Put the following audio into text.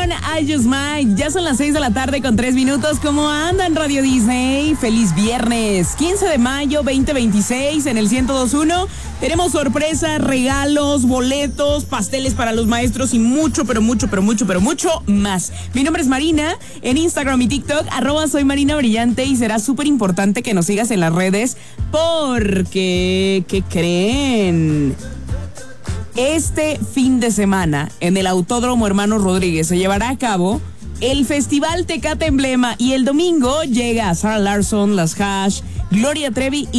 I Just Might. Ya son las 6 de la tarde con 3 minutos. ¿Cómo andan, Radio Disney? Feliz viernes, 15 de mayo 2026 en el 102.1. Tenemos sorpresas, regalos, boletos, pasteles para los maestros y mucho, pero mucho más. Mi nombre es Marina, en Instagram y TikTok, @soy Marina Brillante, y será súper importante que nos sigas en las redes porque, ¿qué creen? Este fin de semana, en el Autódromo Hermanos Rodríguez, se llevará a cabo el Festival Tecate Emblema, y el domingo llega Sarah Larsson, Las Hash, Gloria Trevi y